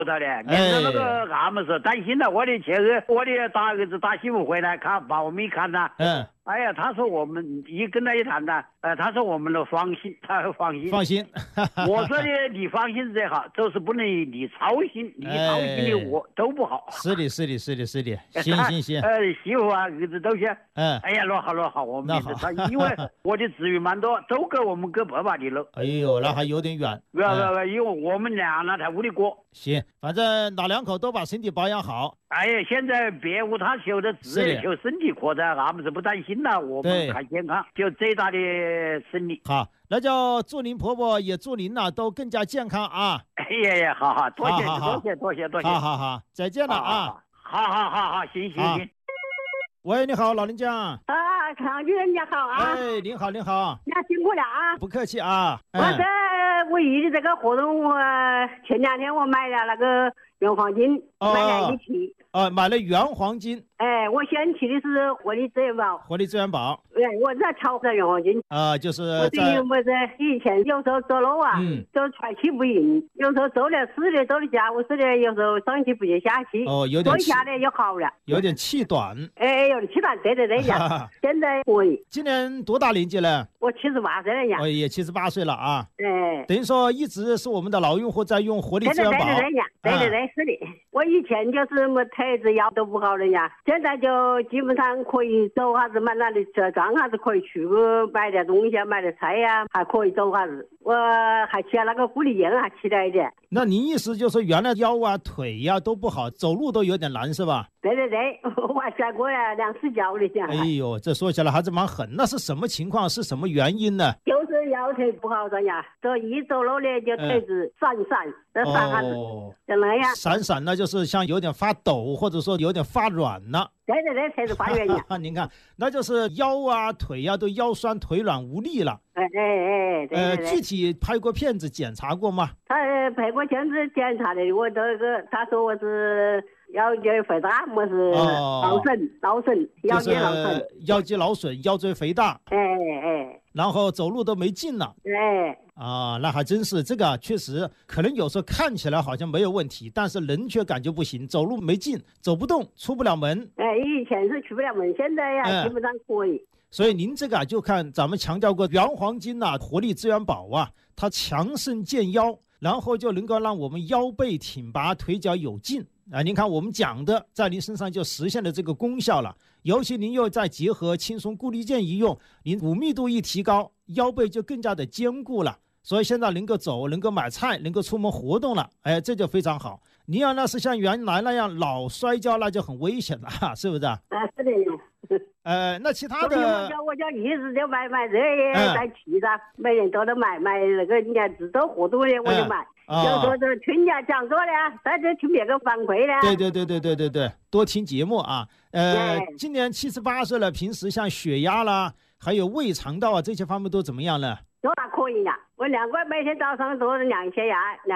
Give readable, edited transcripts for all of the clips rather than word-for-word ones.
到的，连着那个俺们是担心了，我的前儿，我的大儿子大媳妇回来看，把我们一看呢，哎呀，他说我们一跟他一谈呢，他说我们都放心，他说放心， 放心。 我说的你放心最好，就是不能你操心，你操心的我都不好。 是的，是的，是的，是的，行。 媳妇啊，儿子都行。哎呀，落好，我们他因为我的资源蛮多，都给我们给爸爸的了。 哎呦，那还有点远。 不，因为我们俩那才屋里过。 行，反正老两口都把身体保养好。 哎呀，现在别无他求的治，求身体扩展，俺们是不担心了。我们看健康，就最大的胜利。 好，那就祝您婆婆也祝您都更加健康啊！ 哎呀，好，多谢。 好，再见了啊！ 好，行。 喂，你好，老人家。 啊，常主任你好啊！ 哎，您好。你辛苦了啊！ 不客气啊。 我遇的这个活动，前2天我买了那个原黄金，买了1提。 买了原黄金。 我先提的是活力资源宝。我在炒的原黄金。 就是我以前有时候走路啊，走喘气不匀，有时候做了事的，做了家务事的，有时候上气不接下气。 有点坐下来就好了。 有点气短。 有点气短，对呀。现在可以。 今年多大年纪了？ 我78岁了呀。 也78岁了啊。等于说一直是我们的老用户在用活力资源宝。 对，是的。我以前就是腿子腰都不好了呀，现在就基本上可以走下子，买那里车站下子可以去买点东西，买点菜呀，还可以走下子。我还骑那个护理员，还骑了一点。 那您意思就是原来腰啊腿呀都不好，走路都有点难是吧？ 对，我还摔过2次跤的呀。 哎呦，这说起来还是蛮狠。那是什么情况？是什么原因呢？ 就是腰腿不好的呀，一走路呢就腿子闪，这闪下子就那样。 闪那就是像有点发抖，或者说有点发软了。 对，腿子发软呀。 您看，那就是腰啊腿呀都腰酸腿软无力了。 对。 具体拍过片子检查过吗？ 他拍过片子检查的，我这个他说我是腰椎肥大，我是劳损，腰肌劳损， 腰肌劳损，腰椎肥大。然后走路都没劲了。那还真是，这个确实可能有时候看起来好像没有问题，但是人却感觉不行，走路没劲，走不动，出不了门。 以前是出不了门，现在呀基本上可以。 所以您这个就看咱们强调过原黄金活力资源宝它强肾健腰，然后就能够让我们腰背挺拔，腿脚有劲。您看我们讲的在您身上就实现了这个功效了，尤其您又再结合轻松固力健一用，您骨密度一提高，腰背就更加的坚固了，所以现在能够走，能够买菜，能够出门活动了，这就非常好。你要那是像原来那样老摔跤，那就很危险了，是不是？ 是的。 那其他的我就一直就买这些在去的，每年都买那个人家制作活动的我就买。有时候就听人家讲座的，在这听别个反馈的。 对，多听节目啊。今年78岁了，平时像血压啦，还有胃肠道这些方面都怎么样了？ 都还可以呀。我2个每天早上都是量血压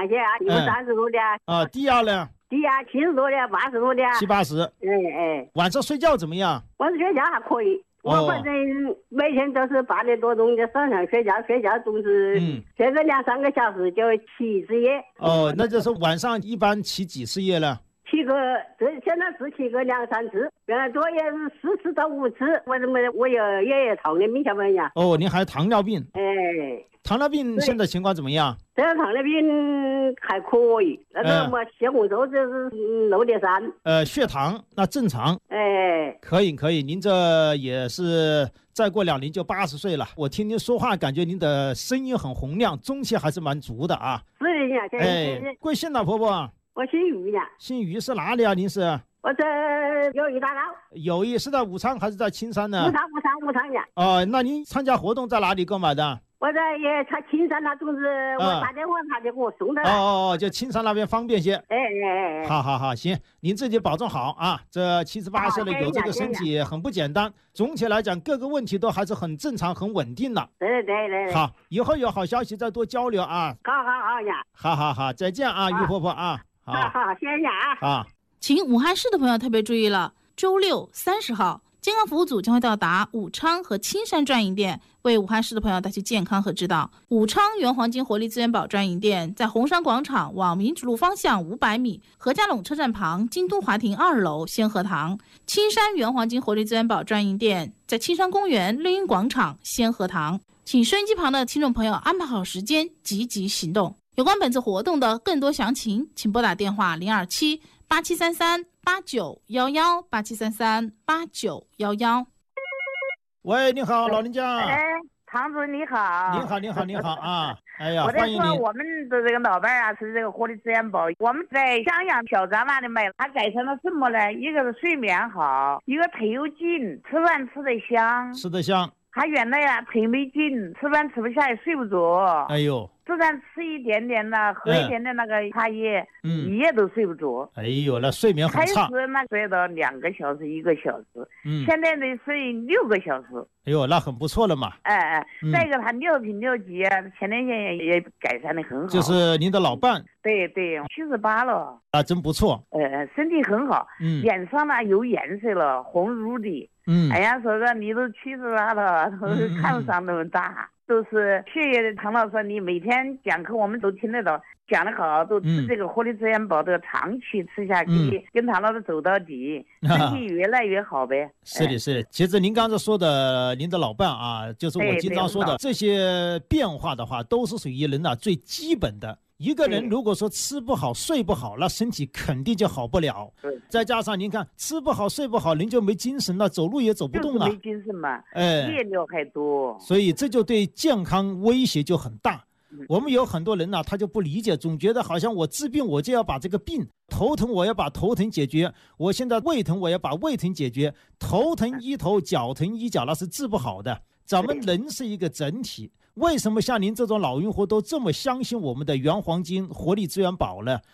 ，30度的。 低压呢？ 低压70度的，80度的。 70-80。晚上睡觉怎么样？ 晚上睡觉还可以。我反正每天都是8点多钟就上床睡觉总是睡个2-3个小时就起一次夜。 那就是晚上一般起几次夜了？ 起个现在是起个2-3次，原来多也是4次到5次。为什么我有糖尿病小朋友呀？ 您还糖尿病？糖尿病现在情况怎么样？ 这个糖尿病还可以，那个血红素就是6.3。 血糖那正常。可以，您这也是再过2年就80岁了。我听您说话，感觉您的声音很洪亮，中气还是蛮足的啊。 是的呀。 贵姓呢，婆婆？ 我姓于呀。 姓于是哪里啊？您是？ 我在友谊大道。 友谊是在武昌还是在青山呢？ 武昌呀。 那您参加活动在哪里购买的？ 我在他青山，他总是我打电话他就给我送的。 就青山那边方便些。好，行，您自己保重好啊。这78岁了，有这个身体很不简单。总体来讲，各个问题都还是很正常、很稳定的。 对。 好，以后有好消息再多交流啊。 好呀。 好，再见啊，于婆婆啊。 好，谢谢啊。 请武汉市的朋友特别注意了，周六30号。 健康服务组将会到达武昌和青山专营店，为武汉市的朋友带去健康和指导。武昌原黄金活力资源宝专营店在红山广场往民主路方向500米，何家垄车站旁京东华庭2楼先河堂。青山原黄金活力资源宝专营店在青山公园绿荫广场先河堂。请收音机旁的听众朋友安排好时间，积极行动。有关本次活动的更多详情，请拨打电话027-8733-8911，8733-8911。 喂，你好，老人家。 哎，唐主任你好。 你好啊！哎呀， 我在说我们的这个老伴啊，是这个活力资源宝，我们在襄阳小张那里买，它改成了什么呢？一个是睡眠好，一个腿又紧，吃饭吃得香。 吃得香。 他原来呀腿没劲，吃饭吃不下也睡不着。 哎呦， 就算吃一点点的，喝一点点那个茶叶，一夜都睡不着。 哎呦，那睡眠很差。 开始那睡到2个小时、1个小时，现在得睡6个小时。 哎呦，那很不错了嘛。 再一个他尿频尿急啊，前列腺也改善的很好。 就是您的老伴。对 ，78了。 啊，真不错。 身体很好。脸上呢有颜色了，红如的。哎呀，说个你都78了，都看不上那么大。都是谢谢唐老师，你每天讲课我们都听得到，讲得好，都吃这个活力资源宝的，长期吃下去，跟唐老师走到底，身体越来越好呗。 是的，是的。其实您刚才说的，您的老伴啊，就是我经常说的这些变化的话，都是属于人的最基本的。一个人如果说吃不好睡不好，那身体肯定就好不了。再加上您看吃不好睡不好，人就没精神了，走路也走不动了， 没精神嘛，夜尿还多， 所以这就对健康威胁就很大。我们有很多人呢，他就不理解，总觉得好像我治病我就要把这个病，头疼我要把头疼解决，我现在胃疼我要把胃疼解决，头疼医头，脚疼医脚，那是治不好的。咱们人是一个整体。为什么像您这种老用户都这么相信我们的原黄金活力资源宝呢？